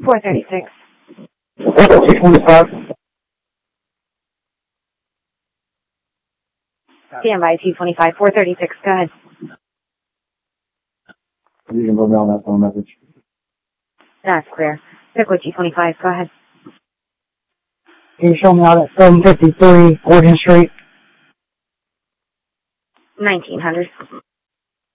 436. T25. Stand by, T25, 436, go ahead. You can put me on that phone message. That's clear. Pickwood T25, go ahead. Can you show me out at 753 Oregon Street? 1900.